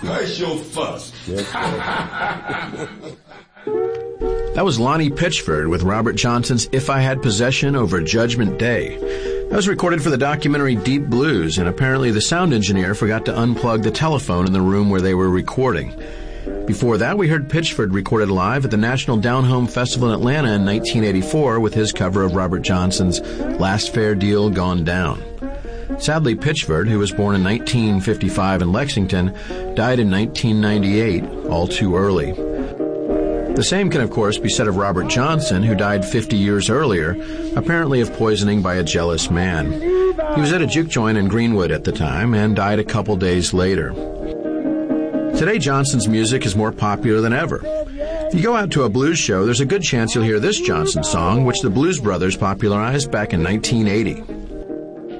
Hush your fuss. That was Lonnie Pitchford with Robert Johnson's If I Had Possession over Judgment Day. That was recorded for the documentary Deep Blues, and apparently the sound engineer forgot to unplug the telephone in the room where they were recording. Before that, we heard Pitchford recorded live at the National Down Home Festival in Atlanta in 1984 with his cover of Robert Johnson's Last Fair Deal Gone Down. Sadly, Pitchford, who was born in 1955 in Lexington, died in 1998, all too early. The same can, of course, be said of Robert Johnson, who died 50 years earlier, apparently of poisoning by a jealous man. He was at a juke joint in Greenwood at the time and died a couple days later. Today, Johnson's music is more popular than ever. If you go out to a blues show, there's a good chance you'll hear this Johnson song, which the Blues Brothers popularized back in 1980.